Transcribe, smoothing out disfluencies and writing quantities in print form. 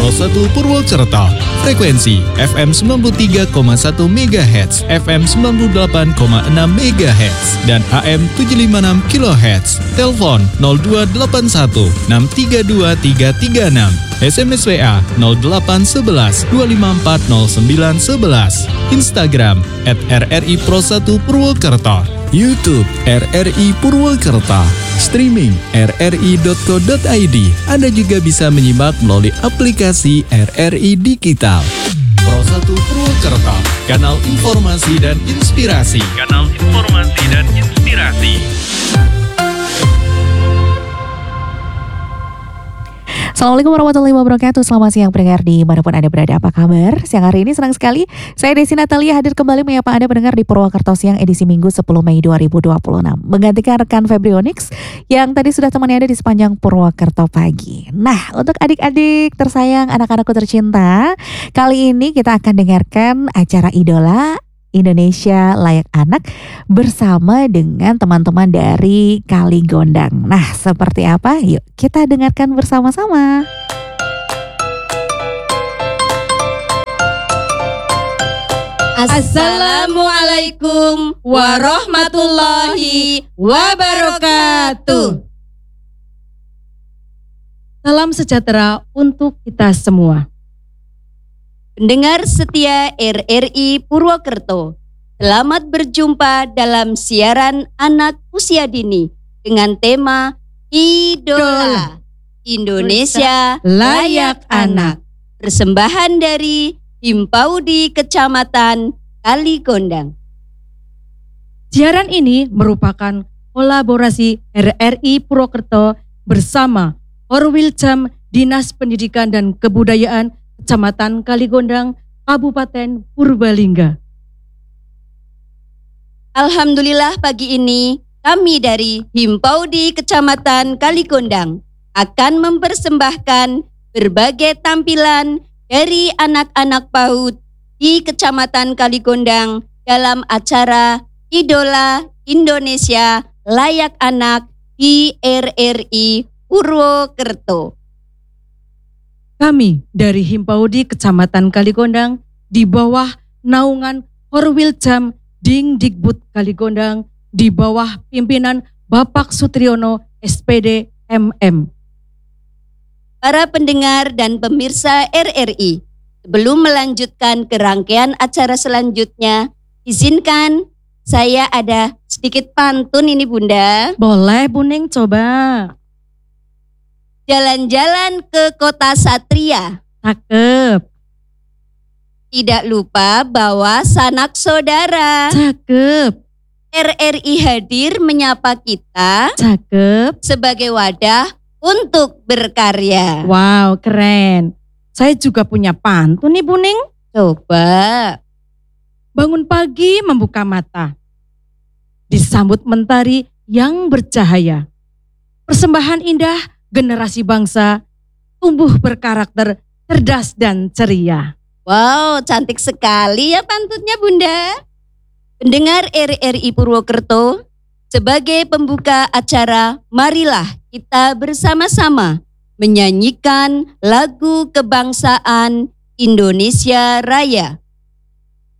Pro 1 Purwokerto. Frekuensi FM 93,1 MHz, FM 98,6 MHz, dan AM 756 kHz. Telepon 0281 632 336. SMS WA 0811 254 0911. Instagram @RRI Pro 1 Purwokerto. YouTube RRI Purwokerto. Streaming rri.co.id. Anda juga bisa menyimak melalui aplikasi RRI Digital. Pro 1 Purwokerto, kanal informasi dan inspirasi. Kanal informasi dan inspirasi. Assalamualaikum warahmatullahi wabarakatuh. Selamat siang pendengar dimanapun Anda berada. Apa kabar? Siang hari ini senang sekali saya Desi Natalia hadir kembali menyapa Anda pendengar di Purwokerto Siang edisi Minggu 10 Mei 2026. Menggantikan rekan Febri Onyx yang tadi sudah temani Anda di sepanjang Purwokerto pagi. Nah, untuk adik-adik tersayang, anak-anakku tercinta, kali ini kita akan dengarkan acara Idola Indonesia Layak Anak bersama dengan teman-teman dari Kali Gondang. Nah, seperti apa? Yuk kita dengarkan bersama-sama. Assalamualaikum warahmatullahi wabarakatuh. Salam sejahtera untuk kita semua. Pendengar setia RRI Purwokerto, selamat berjumpa dalam siaran anak usia dini dengan tema Idola Indonesia Layak Anak. Persembahan dari Himpaudi Kecamatan Kali Gondang. Siaran ini merupakan kolaborasi RRI Purwokerto bersama Orwiljam Dinas Pendidikan dan Kebudayaan Kecamatan Kali Gondang, Kabupaten Purbalingga. Alhamdulillah pagi ini kami dari Himpaudi Kecamatan Kali Gondang akan mempersembahkan berbagai tampilan dari anak-anak PAUD di Kecamatan Kali Gondang dalam acara Idola Indonesia Layak Anak di RRI Purwokerto. Kami dari Himpaudi Kecamatan Kali Gondang di bawah naungan Orwiljam Dingdikbud Kali Gondang di bawah pimpinan Bapak Sutriono SPD MM. Para pendengar dan pemirsa RRI, sebelum melanjutkan ke rangkaian acara selanjutnya, izinkan saya ada sedikit pantun ini Bunda. Boleh Buning, coba. Jalan-jalan ke kota Satria. Cakep. Tidak lupa bawa sanak saudara. Cakep. RRI hadir menyapa kita. Cakep. Sebagai wadah untuk berkarya. Wow, keren. Saya juga punya pantun nih Buning. Coba. Bangun pagi membuka mata. Disambut mentari yang bercahaya. Persembahan indah generasi bangsa tumbuh berkarakter cerdas dan ceria. Wow, cantik sekali ya pantunnya Bunda. Pendengar RRI Purwokerto, sebagai pembuka acara, marilah kita bersama-sama menyanyikan lagu kebangsaan Indonesia Raya